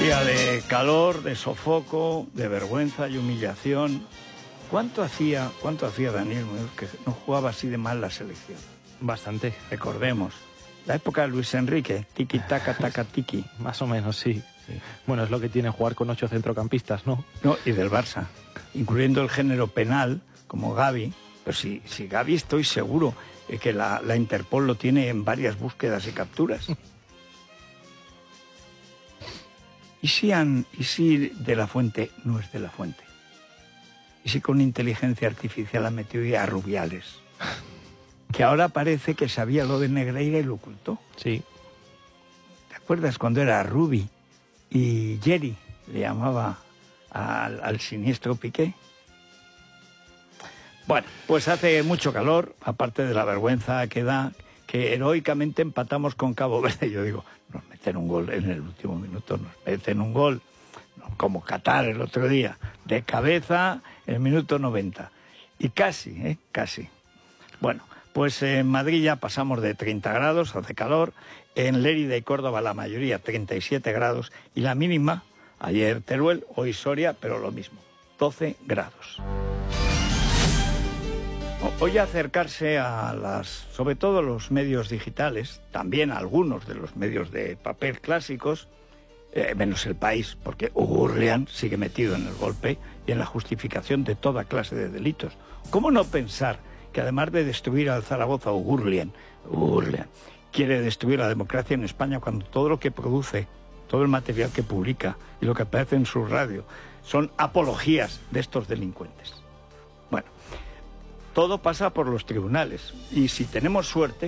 Día de calor, de sofoco, de vergüenza y humillación. ¿Cuánto hacía Daniel Muñoz que no jugaba así de mal la selección? Bastante. Recordemos, la época de Luis Enrique, tiki taka taka tiki. Más o menos, sí. Bueno, es lo que tiene jugar con 8 centrocampistas, ¿no? No, y del Barça, incluyendo el género penal, como Gavi. Pero si Gavi estoy seguro que la Interpol lo tiene en varias búsquedas y capturas. ¿Y si De la Fuente no es De la Fuente? ¿Y si con inteligencia artificial ha metido a Rubiales? Que ahora parece que sabía lo de Negreira y lo ocultó. Sí. ¿Te acuerdas cuando era Rubi y Jerry le llamaba al siniestro Piqué? Bueno, pues hace mucho calor, aparte de la vergüenza que da, que heroicamente empatamos con Cabo Verde. Yo digo, nos meten un gol en el último minuto, nos meten un gol, como Qatar el otro día, de cabeza en el minuto 90. Y casi. Bueno, pues en Madrid ya pasamos de 30 grados, hace calor. En Lérida y Córdoba la mayoría 37 grados. Y la mínima, ayer Teruel, hoy Soria, pero lo mismo, 12 grados. Hoy acercarse sobre todo los medios digitales, también algunos de los medios de papel clásicos, menos El País, porque Gurlian sigue metido en el golpe y en la justificación de toda clase de delitos. ¿Cómo no pensar que además de destruir al Zaragoza o Gurlian quiere destruir la democracia en España cuando todo lo que produce, todo el material que publica y lo que aparece en su radio son apologías de estos delincuentes? Bueno, todo pasa por los tribunales y si tenemos suerte,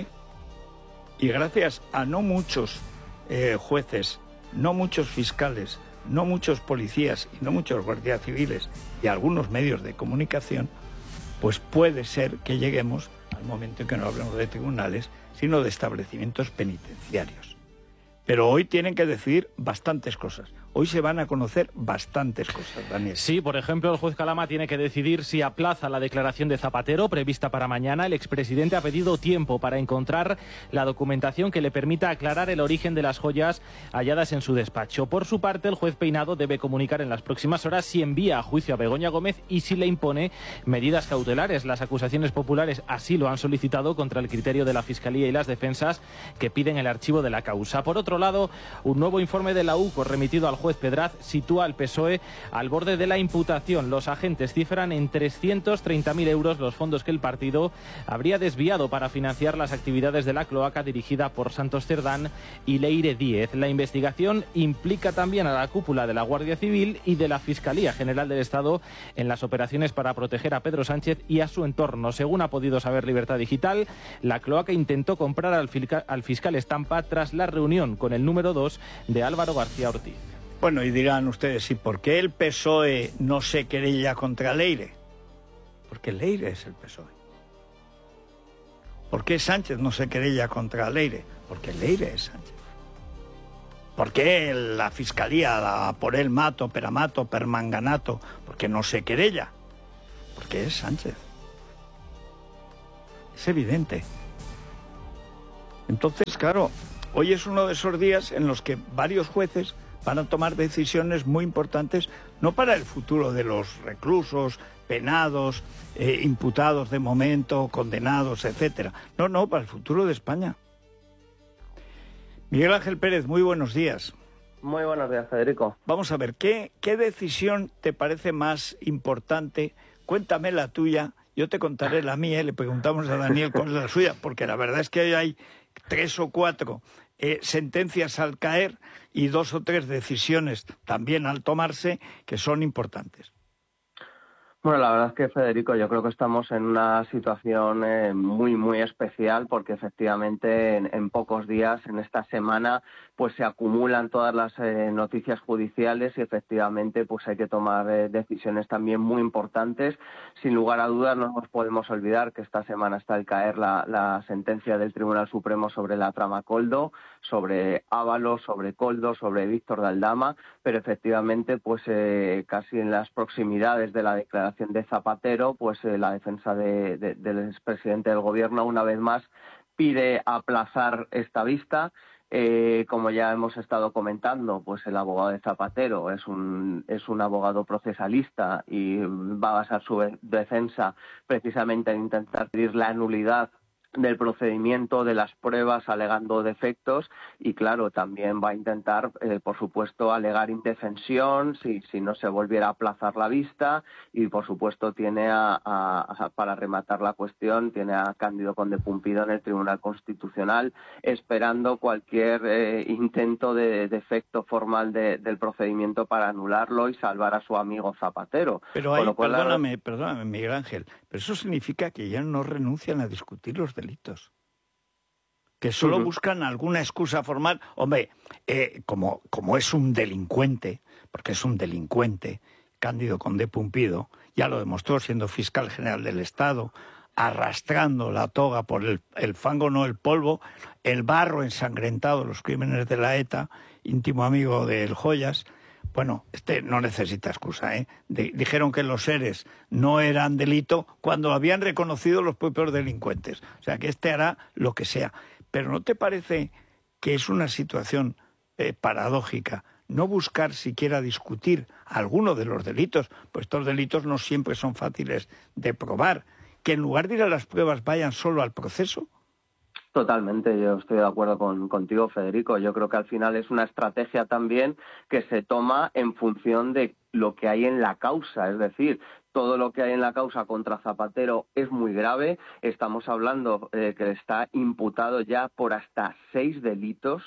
y gracias a no muchos jueces, no muchos fiscales, no muchos policías y no muchos guardias civiles y algunos medios de comunicación, pues puede ser que lleguemos al momento en que no hablemos de tribunales, sino de establecimientos penitenciarios. Pero hoy tienen que decidir bastantes cosas. Hoy se van a conocer bastantes cosas, Daniel. Sí, por ejemplo, el juez Calama tiene que decidir si aplaza la declaración de Zapatero prevista para mañana. El expresidente ha pedido tiempo para encontrar la documentación que le permita aclarar el origen de las joyas halladas en su despacho. Por su parte, el juez Peinado debe comunicar en las próximas horas si envía a juicio a Begoña Gómez y si le impone medidas cautelares. Las acusaciones populares así lo han solicitado contra el criterio de la Fiscalía y las defensas que piden el archivo de la causa. Por otro lado, un nuevo informe de la UCO remitido al juez Pedraz sitúa al PSOE al borde de la imputación. Los agentes cifran en 330.000 euros los fondos que el partido habría desviado para financiar las actividades de la cloaca dirigida por Santos Cerdán y Leire Díez. La investigación implica también a la cúpula de la Guardia Civil y de la Fiscalía General del Estado en las operaciones para proteger a Pedro Sánchez y a su entorno. Según ha podido saber Libertad Digital, la cloaca intentó comprar al fiscal Estampa tras la reunión con el número 2 de Álvaro García Ortiz. Bueno, y dirán ustedes, ¿y por qué el PSOE no se querella contra Leire? Porque Leire es el PSOE. ¿Por qué Sánchez no se querella contra Leire? Porque Leire es Sánchez. ¿Por qué la Fiscalía por él mato, peramato, permanganato? Porque no se querella. Porque es Sánchez. Es evidente. Entonces, claro, hoy es uno de esos días en los que varios jueces van a tomar decisiones muy importantes, no para el futuro de los reclusos, penados, imputados de momento, condenados, etcétera. No, para el futuro de España. Miguel Ángel Pérez, muy buenos días. Muy buenos días, Federico. Vamos a ver, ¿qué decisión te parece más importante? Cuéntame la tuya, yo te contaré la mía y le preguntamos a Daniel cuál es la suya, porque la verdad es que hay 3 o 4 sentencias al caer y 2 o 3 decisiones también al tomarse que son importantes. Bueno, la verdad es que, Federico, yo creo que estamos en una situación muy especial porque efectivamente en pocos días, en esta semana, pues se acumulan todas las noticias judiciales y efectivamente pues hay que tomar decisiones también muy importantes. Sin lugar a dudas no nos podemos olvidar que esta semana está al caer la sentencia del Tribunal Supremo sobre la trama Koldo, sobre Ábalos, sobre Koldo, sobre Víctor de Aldama, pero efectivamente pues casi en las proximidades de la declaración de Zapatero, pues la defensa del expresidente del gobierno una vez más pide aplazar esta vista. Como ya hemos estado comentando, pues el abogado de Zapatero es un abogado procesalista y va a basar su defensa precisamente en intentar pedir la nulidad del procedimiento, de las pruebas, alegando defectos, y claro, también va a intentar, por supuesto, alegar indefensión si no se volviera a aplazar la vista, y por supuesto tiene para rematar la cuestión, tiene a Cándido Conde Pumpido en el Tribunal Constitucional esperando cualquier intento de defecto formal del procedimiento para anularlo y salvar a su amigo Zapatero. Pero ahí, perdóname, Miguel Ángel, pero eso significa que ya no renuncian a discutir los delitos, que solo buscan alguna excusa formal. Hombre, como es un delincuente, porque es un delincuente, Cándido Conde Pumpido ya lo demostró siendo fiscal general del Estado, arrastrando la toga por el fango, no el polvo, el barro ensangrentado, los crímenes de la ETA, íntimo amigo del Joyas. Bueno, no necesita excusa, ¿eh? Dijeron que los seres no eran delito cuando habían reconocido los propios delincuentes. O sea, que hará lo que sea. Pero ¿no te parece que es una situación paradójica no buscar siquiera discutir alguno de los delitos? Pues estos delitos no siempre son fáciles de probar. Que en lugar de ir a las pruebas vayan solo al proceso. Totalmente, yo estoy de acuerdo contigo, Federico. Yo creo que al final es una estrategia también que se toma en función de lo que hay en la causa, es decir, todo lo que hay en la causa contra Zapatero es muy grave. Estamos hablando que está imputado ya por hasta 6 delitos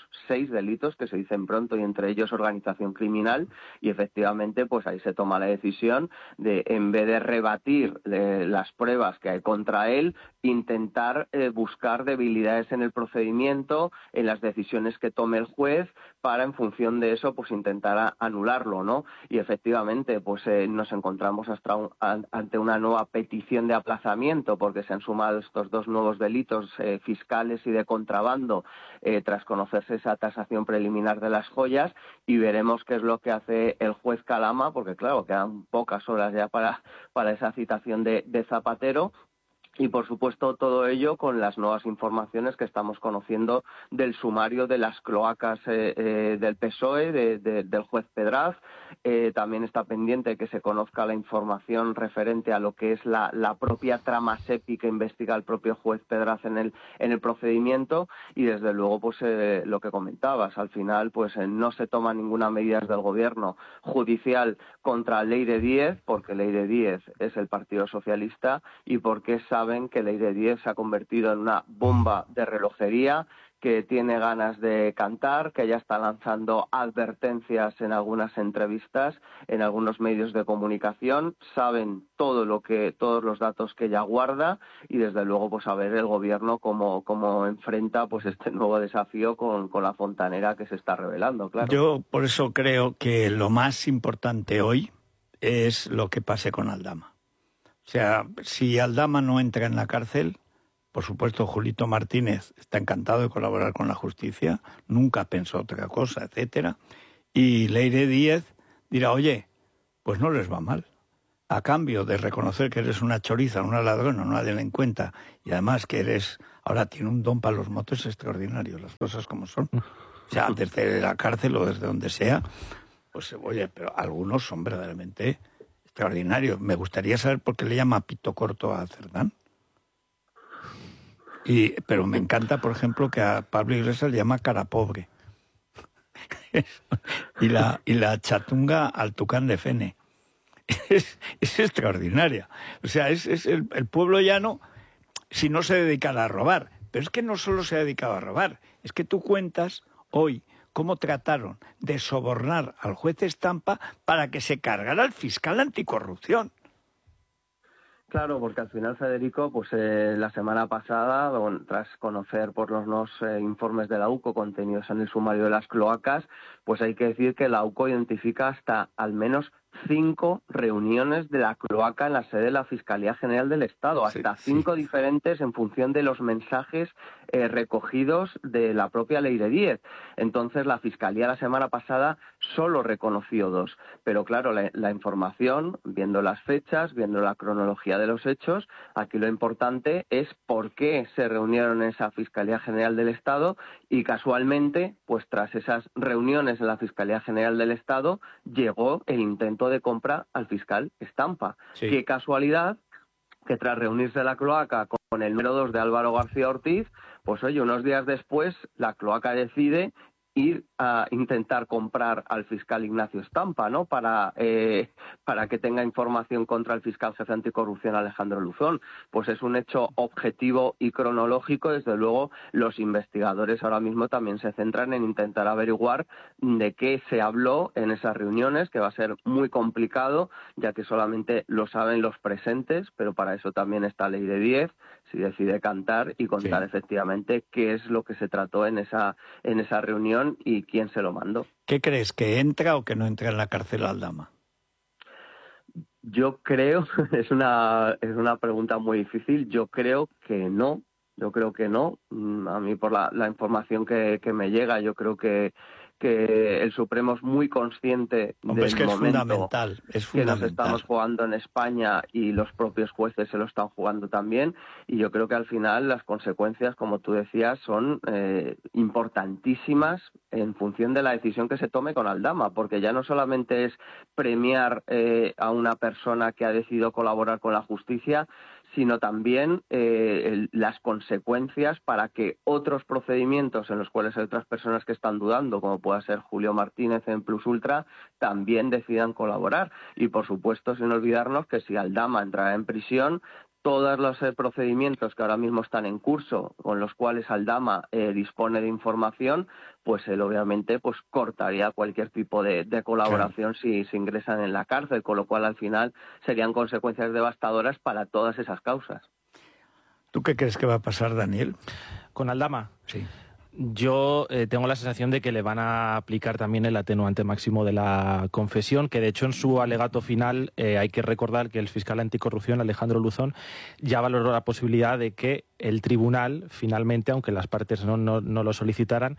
que se dicen pronto, y entre ellos organización criminal, y efectivamente pues ahí se toma la decisión de, en vez de rebatir las pruebas que hay contra él, intentar buscar debilidades en el procedimiento, en las decisiones que tome el juez, para en función de eso pues intentar anularlo, ¿no? Y efectivamente pues nos encontramos ante una nueva petición de aplazamiento, porque se han sumado estos 2 nuevos delitos fiscales y de contrabando tras conocerse esa tasación preliminar de las joyas, y veremos qué es lo que hace el juez Calama, porque claro, quedan pocas horas ya para esa citación de Zapatero. Y, por supuesto, todo ello con las nuevas informaciones que estamos conociendo del sumario de las cloacas del PSOE, del juez Pedraz. También está pendiente que se conozca la información referente a lo que es la propia trama SEPI que investiga el propio juez Pedraz en el procedimiento. Y, desde luego, pues lo que comentabas, al final pues no se toma ninguna medida del gobierno judicial contra Leire Díez, porque Leire Díez es el Partido Socialista y porque saben que Leire Díez se ha convertido en una bomba de relojería, que tiene ganas de cantar, que ya está lanzando advertencias en algunas entrevistas, en algunos medios de comunicación. Saben todos los datos que ella guarda, y desde luego pues a ver el gobierno cómo enfrenta pues este nuevo desafío con la fontanera que se está revelando, claro. Yo por eso creo que lo más importante hoy es lo que pase con Aldama. O sea, si Aldama no entra en la cárcel, por supuesto Julito Martínez está encantado de colaborar con la justicia, nunca pensó otra cosa, etcétera. Y Leire Díez dirá, oye, pues no les va mal. A cambio de reconocer que eres una choriza, una ladrona, una delincuenta, y además que ahora tiene un don para los motos extraordinario, las cosas como son. O sea, desde la cárcel o desde donde sea, pues oye, pero algunos son verdaderamente extraordinarios. Me gustaría saber por qué le llama pito corto a Cerdán. Pero me encanta, por ejemplo, que a Pablo Iglesias le llama cara pobre. y la chatunga al Tucán de Fene. Es extraordinaria. O sea, es el pueblo llano, si no se dedicara a robar. Pero es que no solo se ha dedicado a robar, es que tú cuentas hoy cómo trataron de sobornar al juez Estampa para que se cargara al fiscal anticorrupción. Claro, porque al final, Federico, pues la semana pasada, tras conocer por los nuevos informes de la UCO contenidos en el sumario de las cloacas, pues hay que decir que la UCO identifica hasta al menos 5 reuniones de la cloaca en la sede de la Fiscalía General del Estado, hasta 5 diferentes en función de los mensajes recogidos de la propia Ley de 10. Entonces, la Fiscalía la semana pasada solo reconoció 2. Pero claro, la información, viendo las fechas, viendo la cronología de los hechos, aquí lo importante es por qué se reunieron en esa Fiscalía General del Estado y casualmente, pues tras esas reuniones en la Fiscalía General del Estado, llegó el intento de compra al fiscal Estampa. Sí. Qué casualidad que tras reunirse la cloaca con el número 2 de Álvaro García Ortiz, pues oye, unos días después la cloaca decide ir a intentar comprar al fiscal Ignacio Estampa, ¿no? Para que tenga información contra el fiscal jefe anticorrupción Alejandro Luzón. Pues es un hecho objetivo y cronológico. Desde luego, los investigadores ahora mismo también se centran en intentar averiguar de qué se habló en esas reuniones, que va a ser muy complicado, ya que solamente lo saben los presentes, pero para eso también está Ley de 10, si decide cantar y contar efectivamente qué es lo que se trató en esa reunión y quién se lo mandó. ¿Qué crees, que entra o que no entra en la cárcel Aldama? Yo creo, es una pregunta muy difícil, yo creo que no. A mí por la información que me llega, yo creo que el Supremo es muy consciente del momento que nos estamos jugando en España y los propios jueces se lo están jugando también, y yo creo que al final las consecuencias, como tú decías, son importantísimas en función de la decisión que se tome con Aldama, porque ya no solamente es premiar a una persona que ha decidido colaborar con la justicia, sino también las consecuencias para que otros procedimientos en los cuales hay otras personas que están dudando, como pueda ser Julio Martínez en Plus Ultra, también decidan colaborar. Y, por supuesto, sin olvidarnos que si Aldama entrará en prisión, todos los procedimientos que ahora mismo están en curso, con los cuales Aldama dispone de información, pues él obviamente pues cortaría cualquier tipo de colaboración si se ingresan en la cárcel, con lo cual al final serían consecuencias devastadoras para todas esas causas. ¿Tú qué crees que va a pasar, Daniel? ¿Con Aldama? Sí. Yo tengo la sensación de que le van a aplicar también el atenuante máximo de la confesión, que de hecho en su alegato final hay que recordar que el fiscal anticorrupción Alejandro Luzón ya valoró la posibilidad de que el tribunal finalmente, aunque las partes no lo solicitaran,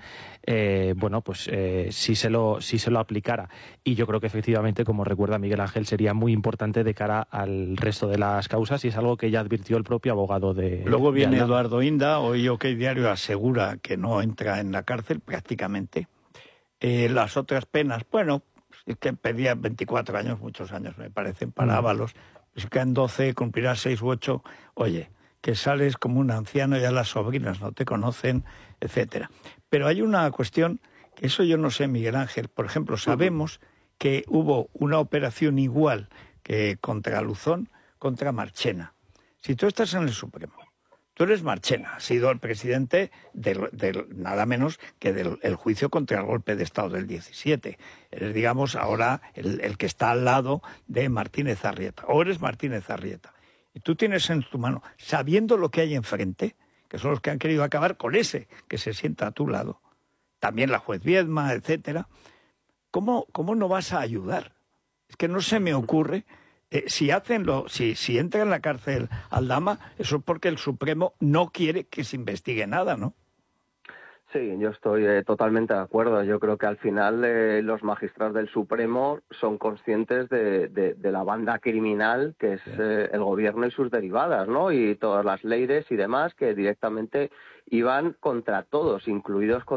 sí se lo aplicara. Y yo creo que efectivamente, como recuerda Miguel Ángel, sería muy importante de cara al resto de las causas, y es algo que ya advirtió el propio abogado de... Luego viene Eduardo Inda, hoy OK Diario asegura que no entra en la cárcel prácticamente. Las otras penas, bueno, es que pedía 24 años, muchos años me parecen, para Ábalos, es que en 12 cumplirá 6 u 8, oye, que sales como un anciano, ya las sobrinas no te conocen, etcétera. Pero hay una cuestión, que eso yo no sé, Miguel Ángel, por ejemplo, sabemos que hubo una operación igual que contra Luzón, contra Marchena. Si tú estás en el Supremo, tú eres Marchena, has sido el presidente del nada menos que del juicio contra el golpe de Estado del 17. Eres, digamos, ahora el que está al lado de Martínez Arrieta, o eres Martínez Arrieta. Y tú tienes en tu mano, sabiendo lo que hay enfrente, que son los que han querido acabar con ese que se sienta a tu lado, también la juez Viedma, etcétera, ¿cómo no vas a ayudar? Es que no se me ocurre... Si entra en la cárcel Aldama, eso es porque el Supremo no quiere que se investigue nada, ¿no? Sí, yo estoy totalmente de acuerdo. Yo creo que al final los magistrados del Supremo son conscientes de la banda criminal que es el gobierno y sus derivadas, ¿no? Y todas las leyes y demás que directamente iban contra todos, incluidos contra